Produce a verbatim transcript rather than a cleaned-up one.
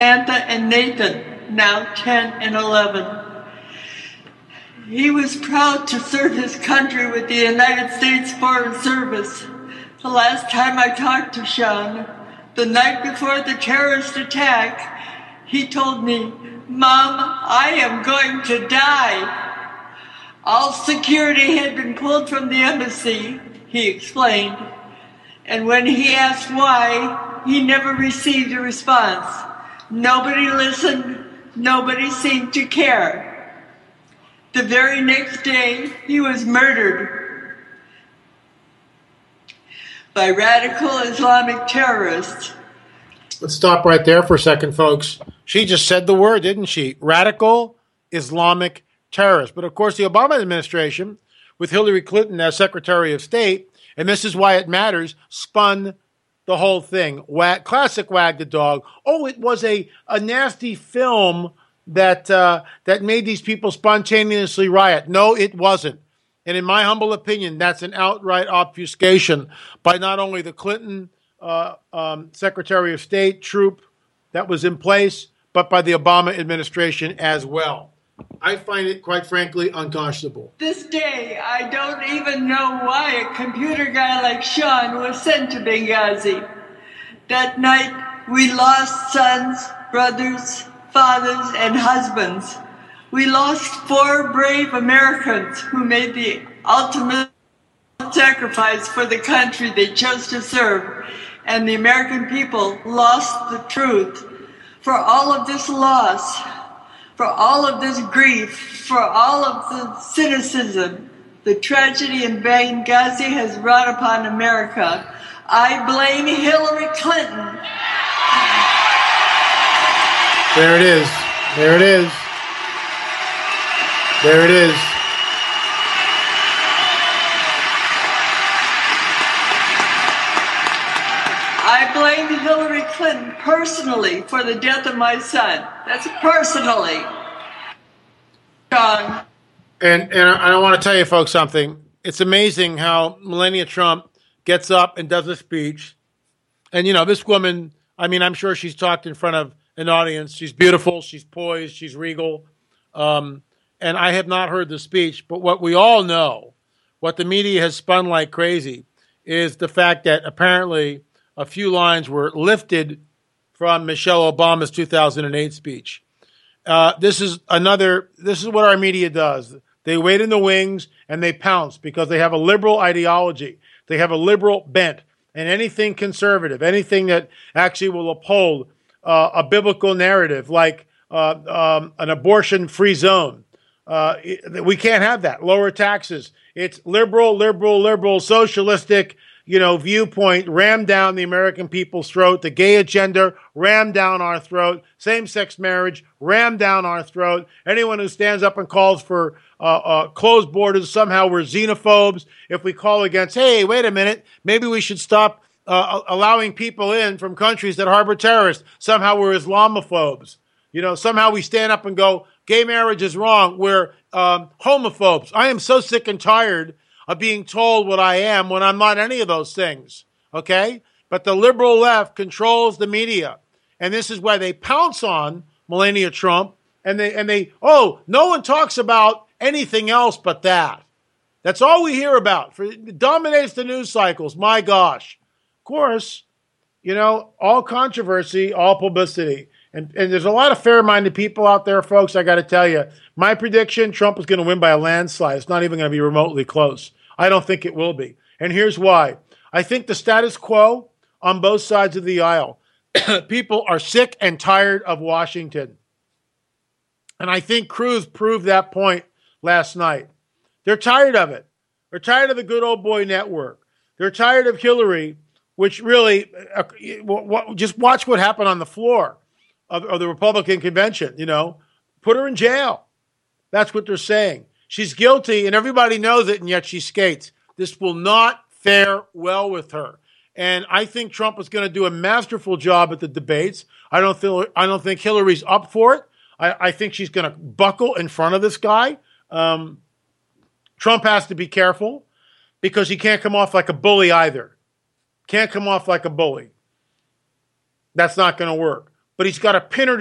Samantha and Nathan, now ten and eleven. He was proud to serve his country with the United States Foreign Service. The last time I talked to Sean, the night before the terrorist attack, he told me, "Mom, I am going to die." All security had been pulled from the embassy, he explained, and when he asked why, he never received a response. Nobody listened, nobody seemed to care. The very next day, he was murdered by radical Islamic terrorists. Let's stop right there for a second, folks. She just said the word, didn't she? Radical Islamic terrorists. But of course, the Obama administration, with Hillary Clinton as Secretary of State, and this is why it matters, spun the whole thing. Wag, classic Wag the Dog. Oh, it was a, a nasty film that uh, that made these people spontaneously riot. No, it wasn't. And in my humble opinion, that's an outright obfuscation by not only the Clinton uh, um, Secretary of State troop that was in place, but by the Obama administration as well. I find it, quite frankly, unconscionable. This day, I don't even know why a computer guy like Sean was sent to Benghazi. That night, we lost sons, brothers, fathers, and husbands. We lost four brave Americans who made the ultimate sacrifice for the country they chose to serve, and the American people lost the truth. For all of this loss, for all of this grief, for all of the cynicism the tragedy in Benghazi has brought upon America, I blame Hillary Clinton. There it is. There it is. There it is. I blame Hillary Clinton personally for the death of my son. That's personally. John. And and I want to tell you folks something. It's amazing how Melania Trump gets up and does a speech. And, you know, this woman, I mean, I'm sure she's talked in front of an audience. She's beautiful. She's poised. She's regal. Um, and I have not heard the speech. But what we all know, what the media has spun like crazy, is the fact that apparently a few lines were lifted from Michelle Obama's two thousand eight speech. Uh, this is another, this is what our media does. They wait in the wings and they pounce because they have a liberal ideology. They have a liberal bent, and anything conservative, anything that actually will uphold uh, a biblical narrative like uh, um, an abortion-free zone. Uh, we can't have that. Lower taxes. It's liberal, liberal, liberal, socialistic, you know, viewpoint, ram down the American people's throat. The gay agenda, ram down our throat. Same-sex marriage, ram down our throat. Anyone who stands up and calls for uh, uh, closed borders, somehow we're xenophobes. If we call against, hey, wait a minute, maybe we should stop uh, allowing people in from countries that harbor terrorists. Somehow we're Islamophobes. You know, somehow we stand up and go, gay marriage is wrong. We're um, homophobes. I am so sick and tired of being told what I am when I'm not any of those things, okay? But the liberal left controls the media, and this is why they pounce on Melania Trump, and they, and they, oh, no one talks about anything else but that. That's all we hear about. For, it dominates the news cycles, my gosh. Of course, you know, all controversy, all publicity. And, and there's a lot of fair-minded people out there, folks, I got to tell you. My prediction, Trump is going to win by a landslide. It's not even going to be remotely close. I don't think it will be. And here's why. I think the status quo on both sides of the aisle, people are sick and tired of Washington. And I think Cruz proved that point last night. They're tired of it. They're tired of the good old boy network. They're tired of Hillary, which really, uh, just watch what happened on the floor of, of the Republican convention, you know. Put her in jail. That's what they're saying. She's guilty, and everybody knows it, and yet she skates. This will not fare well with her. And I think Trump is going to do a masterful job at the debates. I don't feel. I don't think Hillary's up for it. I, I think she's going to buckle in front of this guy. Um, Trump has to be careful because he can't come off like a bully either. Can't come off like a bully. That's not going to work. but he's got a pin or